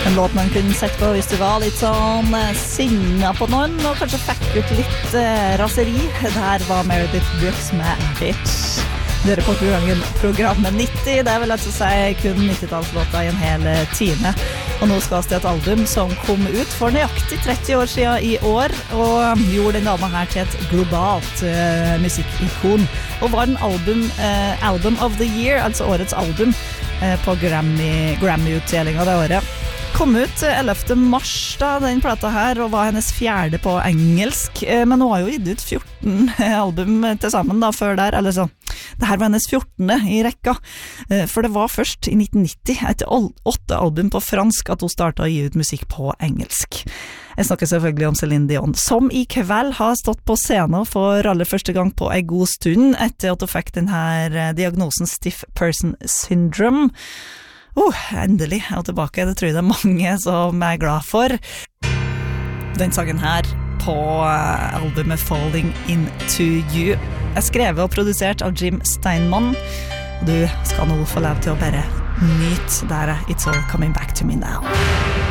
En låt man kunne sett på hvis du var litt sånn sinna på noen, og kanskje fikk ut litt raseri. Det her var Meredith Brooks med Bitch. Dere på programmet 90, det vil altså si kun 90-tallslåta I en hel time. Og nå skal vi til et album som kom ut for nøyaktig 30 år siden I år, og gjorde den dama her til et globalt musikkikon. Og var den Album of the Year, altså årets album, på Grammy-utdelingen det året. Kom ut 11. mars da, den plata her, og var hennes fjerde på engelsk, men hun har jo gitt ut 14 album til sammen da, før der, eller sånn. Det her var hennes 14. I rekka, for det var først I 1990, etter 8 album på fransk, at hun startet å gi ut musikk på engelsk. Jeg snakker selvfølgelig om Celine Dion, som I kveld har stått på scenen for aller første gang på en god stund, etter at hun fikk den her diagnosen Stiff Person Syndrome. Endelig er hun tilbake, det tror jeg det mange som glad for. Den sangen her på albumet Falling Into You er skrevet og produsert av Jim Steinman. Du skal nå få lov til å bare nyte der It's All Coming Back to Me Now.